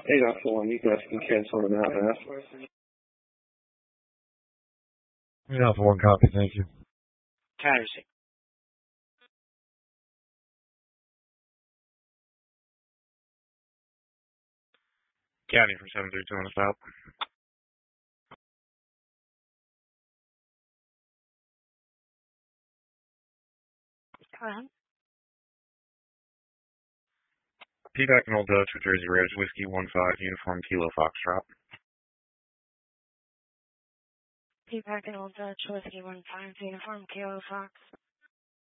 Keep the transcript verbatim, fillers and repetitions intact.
eight Alpha one, you guys can cancel them out now. eight Alpha one, copy, thank you. Courtesy. County from seven three two on the stop. Go ahead. P-Back and Old Dutch with Jersey Ridge, Whiskey one five, Uniform Kilo Foxtrot. P-Pack and Old Dutch, Whiskey one five, Uniform Kilo Fox.